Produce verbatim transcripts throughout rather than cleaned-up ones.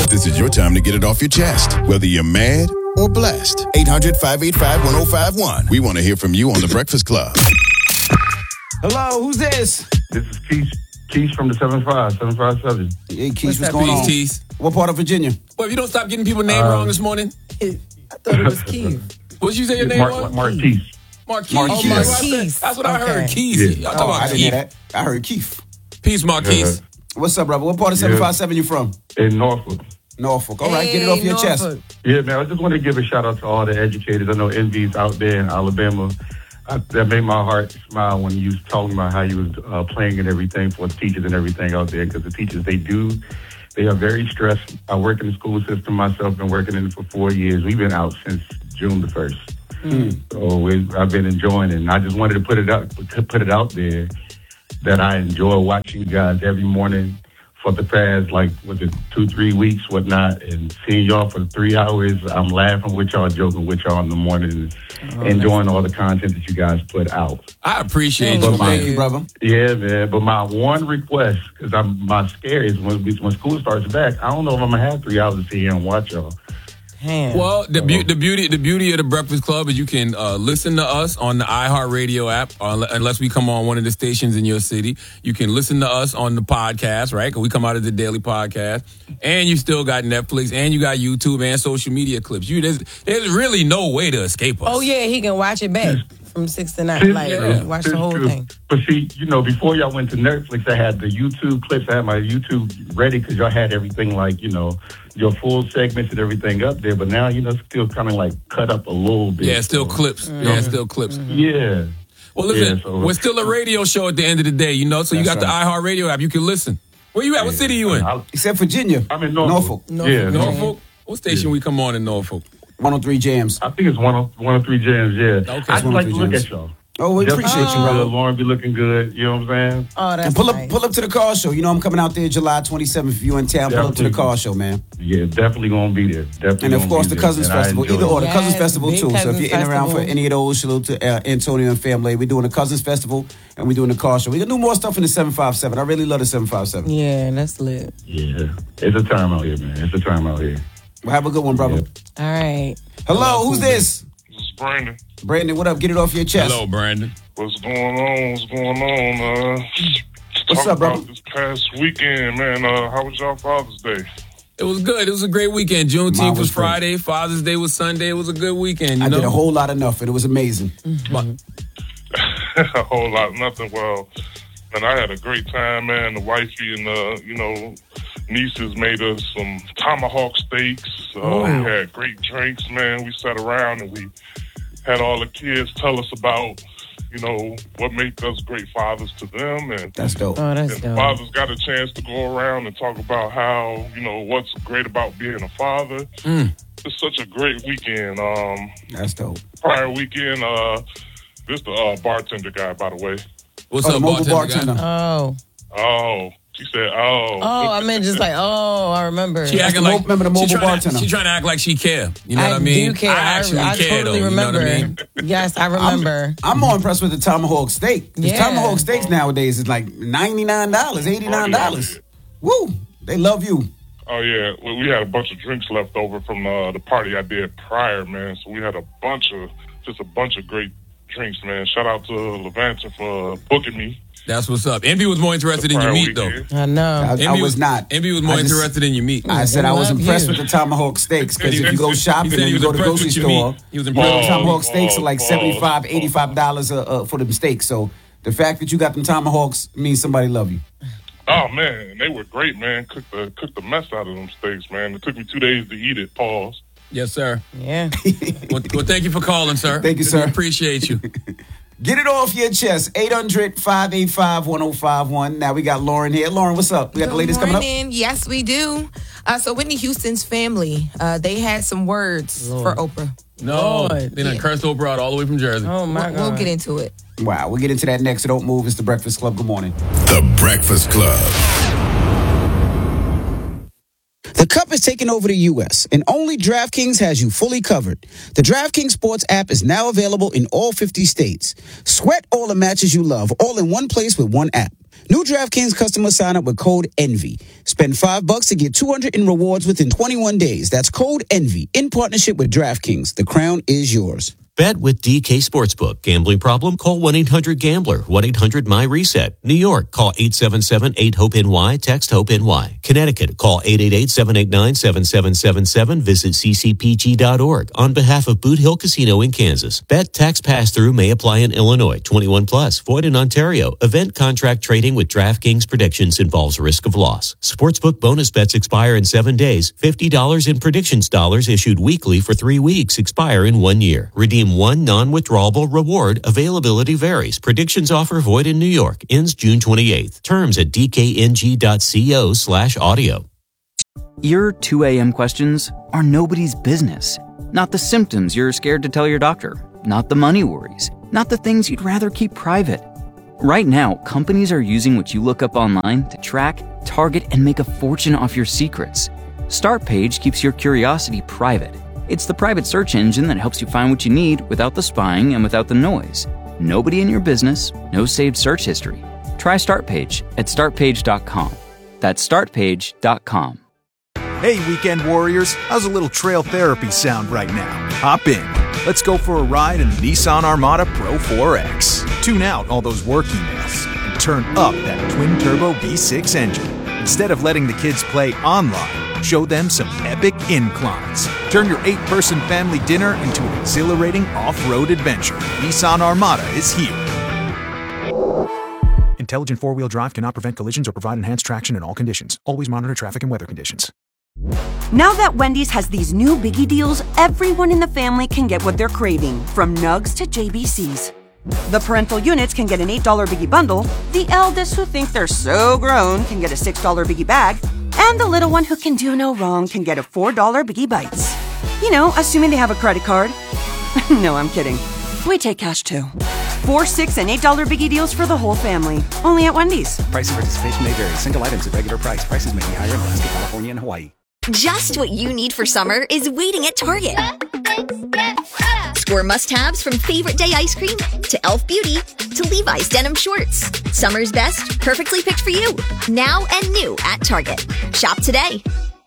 This is your time to get it off your chest, whether you're mad or blessed. eight hundred, five eight five, one oh five one. We want to hear from you on The Breakfast Club. Hello, who's this? This is Keith. Keith from the seven five, seven five seven. Hey, Keith, What's what's that, going on? Keith? What part of Virginia? Well, if you don't stop getting people's name Uh, wrong this morning. I thought it was Keith. What did you say your name Mark, was? Marquise. Marquise. Marquise. Oh, Marquise. Marquise. That's what I heard. Okay. Keith. Yeah. Y'all Oh, talking I about didn't hear Keith. that. I heard Keith. Peace, Marquise. What's up, brother? What part of seven five seven you from? In Norfolk. Norfolk. All right, get it off your chest. Yeah, man, I just want to give a shout out to all the educators. I know Envy's out there in Alabama. I, that made my heart smile when you was talking about how you was uh, playing and everything for the teachers and everything out there, because the teachers, they do, they are very stressed. I work in the school system myself, been working in it for four years. We've been out since June the first. Mm. So we, I've been enjoying it. And I just wanted to put it out, to put it out there that I enjoy watching you guys every morning for the past, like, was it two, three weeks, whatnot, and seeing y'all for three hours. I'm laughing with y'all, joking with y'all in the morning, and oh, enjoying all the content that you guys put out. I appreciate Oh, you, thank man. you, brother. Yeah, man. But my one request, because I'm my scare is when when school starts back, I don't know if I'm gonna have three hours to sit here and watch y'all. Damn. Well, the, be- the beauty the beauty of the Breakfast Club is you can uh, listen to us on the iHeartRadio app, uh, unless we come on one of the stations in your city. You can listen to us on the podcast, right? Because we come out of the daily podcast. And you still got Netflix, and you got YouTube and social media clips. You There's, there's really no way to escape us. Oh, yeah, he can watch it back from six to nine. Like, Yeah. watch the whole True. thing. But see, you know, before y'all went to Netflix, I had the YouTube clips. I had my YouTube ready because y'all had everything, like, you know, your full segments and everything up there. But now, you know, still kind of like cut up a little bit. Yeah, still so, clips. Mm-hmm. Yeah, still clips. Yeah. Well, listen, Yeah, so- we're still a radio show at the end of the day, you know, so you got That's the iHeartRadio app. You can listen. Where you at? What city you in? I, Except Virginia. I'm in Norfolk. Norfolk. Yeah, Norfolk. Norfolk? What station we come on in Norfolk? one oh three Jams. I think it's one oh, one oh three Jams, yeah. Okay. I just like to look Jams. at y'all. Oh, we Just appreciate you, looking brother. good. Lauren be looking good. You know what I'm saying? Oh, that's And pull nice. up, pull up to the car show. You know I'm coming out there July twenty-seventh. If you're in town, pull up to the Definitely. car show, man. Yeah, definitely gonna be there. Definitely. And of gonna course, be the there. Cousins And I Festival. enjoy Either it. or, the Yes, Cousins Festival big too. So if Cousins you're in around for Festival. any of those, salute to uh, Antonio and family. We're doing the Cousins Festival and we're doing the car show. We're gonna do more stuff in the seven five seven. I really love the seven five seven. Yeah, that's lit. Yeah, it's a time out here, man. It's a time out here. Well, have a good one, brother. Yeah. All right. Hello, who's this? This is Brandon. Brandon, what up? Get it off your chest. Hello, Brandon. What's going on? What's going on? Uh, What's talk up, brother? about this past weekend, man. Uh, how was y'all Father's Day? It was good. It was a great weekend. Mine Juneteenth was was great. Friday. Father's Day was Sunday. It was a good weekend, you I know? did a whole lot of nothing. It was amazing. A whole lot, nothing. Well, and I had a great time, man. The wifey and the, you know, nieces made us some tomahawk steaks. Uh, Oh. We had great drinks, man. We sat around and we had all the kids tell us about, you know, what makes us great fathers to them. And That's dope. Oh, that's And dope. fathers got a chance to go around and talk about how, you know, what's great about being a father. Mm. It's such a great weekend. Um, That's dope. prior weekend, uh, this the uh, bartender guy, by the way. What's Oh, the up, mobile bartender? guy? bartender. Oh. Oh, she said, oh. Oh, I meant just like, oh, I remember. She acting the mo- like remember the she mobile trying to- bartender. She trying to act like she care. You know I what I mean? do care. I actually I, I care, totally though. remember. You know what I mean? Yes, I remember. I'm more impressed with the tomahawk steak. The Yeah. tomahawk steaks nowadays is like ninety-nine dollars, eighty-nine dollars. Woo! They love you. Oh, yeah. Well, we had a bunch of drinks left over from uh, the party I did prior, man. So we had a bunch of, just a bunch of great drinks, man. Shout out to Levanta for booking me. That's what's up. Envy was more interested in your prior meat, though. weekend. I know. I, Envy I was not. Envy was more I just- interested in your meat. I said I was Love impressed you. with the tomahawk steaks because He if you go said- shopping he said and he you was go to the impressed grocery with your store, meat. He was you impressed. know, Oh, tomahawk steaks are like oh, seventy-five oh. eighty-five dollars uh, uh, for them steaks. So the fact that you got them tomahawks means somebody love you. Oh, man. They were great, man. Cooked the, cooked the mess out of them steaks, man. It took me two days to eat it. Pause. Yes, sir. Yeah. Well, well, thank you for calling, sir. Thank you, sir. We appreciate you. Get it off your chest. eight hundred, five eight five, one oh five one. Now we got Lauren here. Lauren, what's up? We got the ladies coming up. morning. Yes, we do. Uh, so Whitney Houston's family, uh, they had some words Lord. for Oprah. No, Lord. they done cursed Oprah out all the way from Jersey. Oh, my We'll, God. we'll get into it. Wow, we'll get into that next. So don't move. It's the Breakfast Club. Good morning. The Breakfast Club. The Cup is taking over the U S, and only DraftKings has you fully covered. The DraftKings Sports app is now available in all fifty states. Sweat all the matches you love, all in one place with one app. New DraftKings customers sign up with code ENVY. Spend five bucks to get two hundred in rewards within twenty-one days. That's code ENVY in partnership with DraftKings. The crown is yours. Bet with D K Sportsbook. Gambling problem? Call one eight hundred gambler. one eight hundred my reset. New York, call eight seven seven eight hope N Y. Text HOPE-NY. Connecticut, call eight eight eight seven eight nine seven seven seven seven. Visit c c p g dot org. On behalf of Boot Hill Casino in Kansas. Bet tax pass-through may apply in Illinois. twenty-one plus. Void in Ontario. Event contract trading with DraftKings predictions involves risk of loss. Sportsbook bonus bets expire in seven days. fifty dollars in predictions dollars issued weekly for three weeks. Expire in one year. Redeem one non-withdrawable reward. Availability varies. Predictions offer void in New York. Ends June twenty-eighth. Terms at dkng.co slash audio. Your two a.m. questions are nobody's business. Not the symptoms you're scared to tell your doctor. Not the money worries. Not the things you'd rather keep private. Right now, companies are using what you look up online to track, target, and make a fortune off your secrets. StartPage keeps your curiosity private. It's the private search engine that helps you find what you need without the spying and without the noise. Nobody in your business, no saved search history. Try StartPage at start page dot com. That's start page dot com. Hey, weekend warriors, how's a little trail therapy sound right now? Hop in. Let's go for a ride in the Nissan Armada Pro four X. Tune out all those work emails and turn up that twin-turbo V six engine. Instead of letting the kids play online, show them some epic inclines. Turn your eight-person family dinner into an exhilarating off-road adventure. Nissan Armada is here. Intelligent four-wheel drive cannot prevent collisions or provide enhanced traction in all conditions. Always monitor traffic and weather conditions. Now that Wendy's has these new biggie deals, everyone in the family can get what they're craving, from nugs to J B Cs. The parental units can get an eight dollar biggie bundle, the eldest who think they're so grown can get a six dollar biggie bag, and the little one who can do no wrong can get a four dollar biggie bites. You know, assuming they have a credit card. No, I'm kidding. We take cash too. Four, six, and eight dollar biggie deals for the whole family. Only at Wendy's. Price and participation may vary. Single items at regular price. Prices may be higher in Alaska, California, and Hawaii. Just what you need for summer is waiting at Target. Score must-haves from Favorite Day ice cream to e l f Beauty to Levi's denim shorts. Summer's best, perfectly picked for you. Now and new at Target. Shop today.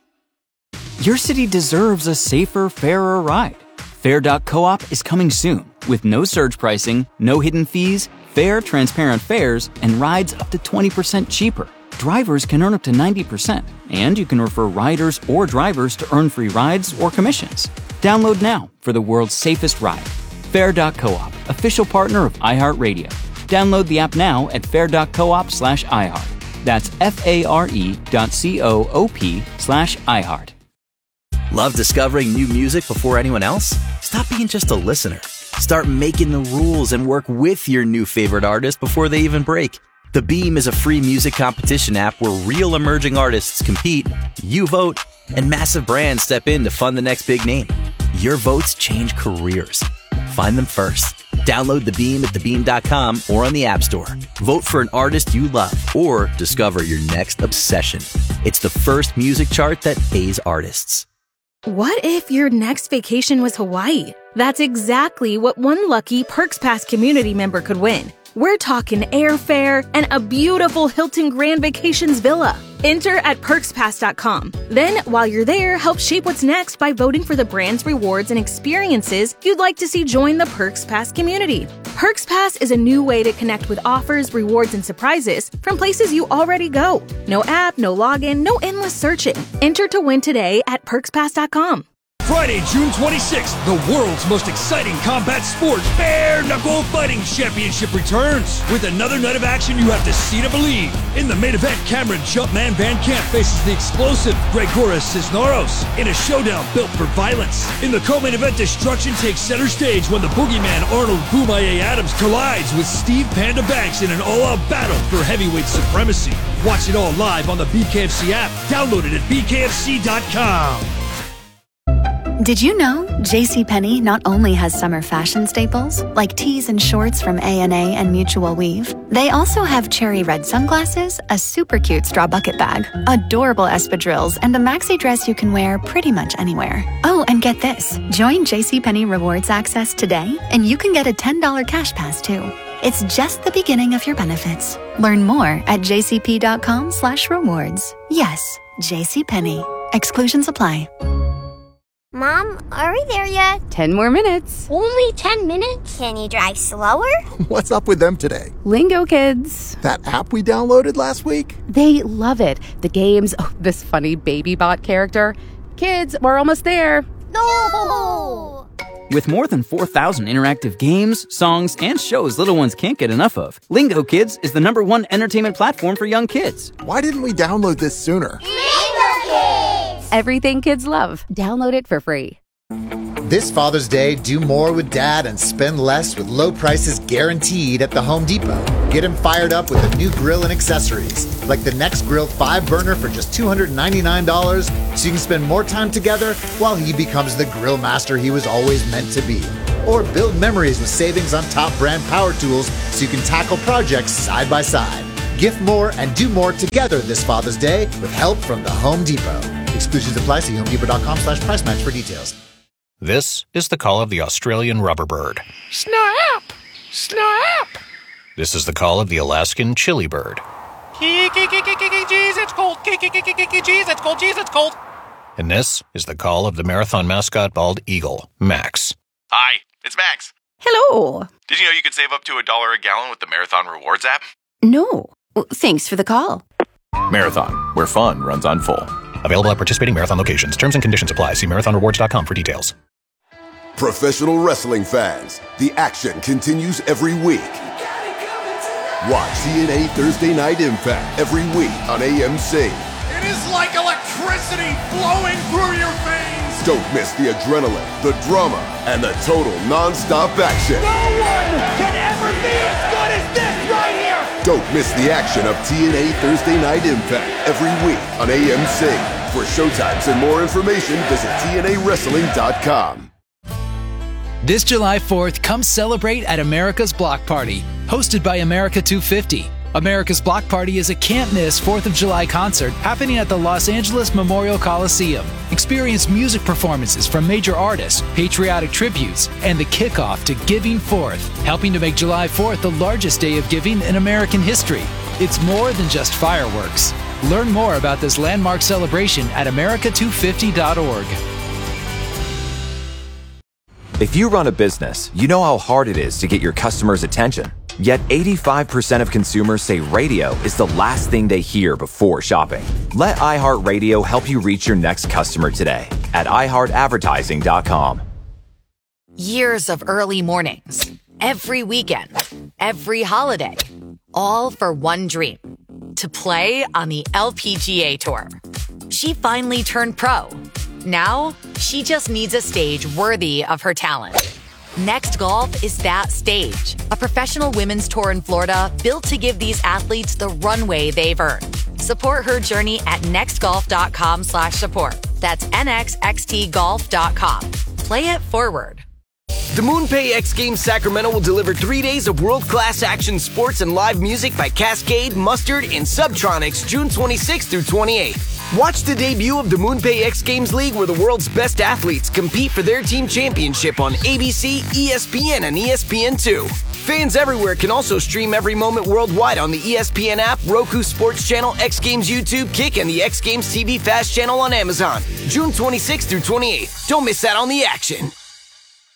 Your city deserves a safer, fairer ride. Fair dot coop is coming soon with no surge pricing, no hidden fees, fair, transparent fares, and rides up to twenty percent cheaper. Drivers can earn up to ninety percent, and you can refer riders or drivers to earn free rides or commissions. Download now for the world's safest ride. Fair dot coop, official partner of iHeartRadio. Download the app now at fair dot coop slash iHeart. That's F-A-R-E dot C-O-O-P slash iHeart. Love discovering new music before anyone else? Stop being just a listener. Start making the rules and work with your new favorite artist before they even break. The Beam is a free music competition app where real emerging artists compete, you vote, and massive brands step in to fund the next big name. Your votes change careers. Find them first. Download The Beam at the beam dot com or on the App Store. Vote for an artist you love or discover your next obsession. It's the first music chart that pays artists. What if your next vacation was Hawaii? That's exactly what one lucky Perks Pass community member could win. We're talking airfare and a beautiful Hilton Grand Vacations villa. Enter at perks pass dot com. Then, while you're there, help shape what's next by voting for the brands, rewards, and experiences you'd like to see join the Perks Pass community. Perks Pass is a new way to connect with offers, rewards, and surprises from places you already go. No app, no login, no endless searching. Enter to win today at perks pass dot com. Friday, June twenty-sixth, the world's most exciting combat sport, Bare Knuckle Fighting Championship returns. With another night of action you have to see to believe. In the main event, Cameron Jumpman Van Camp faces the explosive Gregoris Cisneros in a showdown built for violence. In the co-main event, destruction takes center stage when the boogeyman Arnold Boomaye Adams collides with Steve Panda Banks in an all-out battle for heavyweight supremacy. Watch it all live on the B K F C app. Download it at b k f c dot com. Did you know JCPenney not only has summer fashion staples, like tees and shorts from A and A and Mutual Weave, they also have cherry red sunglasses, a super cute straw bucket bag, adorable espadrilles, and a maxi dress you can wear pretty much anywhere. Oh, and get this. Join JCPenney Rewards Access today, and you can get a ten dollar cash pass, too. It's just the beginning of your benefits. Learn more at jcp.com slash rewards. Yes, JCPenney. Exclusions apply. Mom, are we there yet? Ten more minutes. Only ten minutes? Can you drive slower? What's up with them today? Lingo Kids. That app we downloaded last week? They love it. The games, oh, this funny baby bot character. Kids, we're almost there. No! With more than four thousand interactive games, songs, and shows little ones can't get enough of, Lingo Kids is the number one entertainment platform for young kids. Why didn't we download this sooner? Lingo Kids! Everything kids love. Download it for free. This Father's Day, do more with Dad and spend less with low prices guaranteed at the Home Depot. Get him fired up with a new grill and accessories, like the Nextgrill five burner for just two hundred ninety-nine dollars, so you can spend more time together while he becomes the grill master he was always meant to be. Or build memories with savings on top brand power tools so you can tackle projects side by side. Gift more and do more together this Father's Day with help from the Home Depot. Exclusions apply. See homedepot.com slash price match for details. This is the call of the Australian rubber bird. Snap! Snap! This is the call of the Alaskan chili bird. Jeez, it's cold. Jeez, it's cold. Jeez, it's cold. And this is the call of the marathon mascot bald eagle, Max. Hi, it's Max. Hello. Did you know you could save up to a dollar a gallon with the Marathon Rewards app? No. Well, thanks for the call. Marathon, where fun runs on full. Available at participating Marathon locations. Terms and conditions apply. See marathon rewards dot com for details. Professional wrestling fans, the action continues every week. Watch T N A Thursday Night Impact every week on A M C. It is like electricity flowing through your veins. Don't miss the adrenaline, the drama, and the total non-stop action. No one can ever be as good as this right here. Don't miss the action of T N A Thursday Night Impact every week on A M C. For showtimes and more information, visit T N A wrestling dot com. This July fourth, come celebrate at America's Block Party, hosted by America two fifty. America's Block Party is a can't-miss fourth of July concert happening at the Los Angeles Memorial Coliseum. Experience music performances from major artists, patriotic tributes, and the kickoff to Giving Fourth, helping to make July fourth the largest day of giving in American history. It's more than just fireworks. Learn more about this landmark celebration at america two fifty dot org. If you run a business, you know how hard it is to get your customers' attention. Yet eighty-five percent of consumers say radio is the last thing they hear before shopping. Let iHeartRadio help you reach your next customer today at i heart advertising dot com. Years of early mornings, every weekend, every holiday, all for one dream, to play on the L P G A Tour. She finally turned pro. Now, she just needs a stage worthy of her talent. Next Golf is that stage, a professional women's tour in Florida built to give these athletes the runway they've earned. Support her journey at nextgolf.com slash support. That's nxxt golf dot com. Play it forward. The MoonPay X Games Sacramento will deliver three days of world-class action sports and live music by Cascade, Mustard, and Subtronics June twenty-sixth through twenty-eighth. Watch the debut of the MoonPay X Games League where the world's best athletes compete for their team championship on A B C, E S P N, and E S P N two. Fans everywhere can also stream every moment worldwide on the E S P N app, Roku Sports Channel, X Games YouTube, Kick, and the X Games T V Fast Channel on Amazon. June twenty-sixth through twenty-eighth. Don't miss out on the action.